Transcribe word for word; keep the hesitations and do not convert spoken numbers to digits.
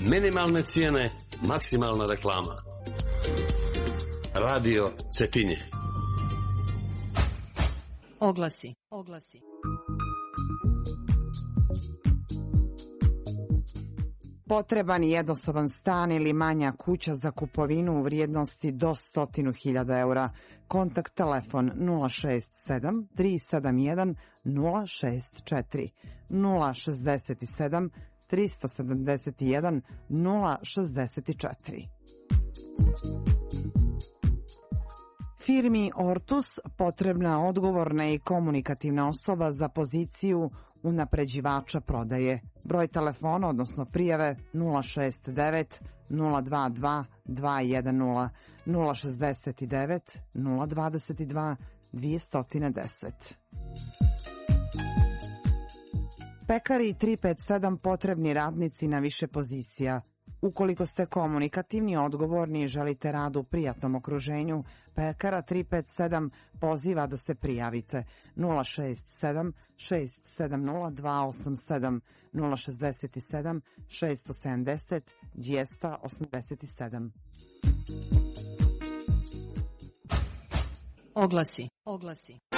Minimalne cijene, maksimalna reklama. Radio Cetinje. Oglasi. Oglasi. Potreban jednosoban stan ili manja kuća za kupovinu u vrijednosti do sto hiljada eura. Kontakt telefon nula šest sedam tri sedam jedan nula šest četiri, nula šest sedam tri sedam jedan nula šest četiri. Firmi Ortus potrebna odgovorna i komunikativna osoba za poziciju unapređivača prodaje. Broj telefona, odnosno prijave nula šest devet nula dva dva dva jedan nula, nula šest devet nula dva dva dva jedan deset. Pekari tri pet sedam potrebni radnici na više pozicija. Ukoliko ste komunikativni, odgovorni i želite rad u prijatnom okruženju, Pekara tri pet sedam poziva da se prijavite. nula šest sedam šest sedam nula dva osam sedam, nula šest sedam šest sedam nula dva osam sedam. Oglasi. Oglasi.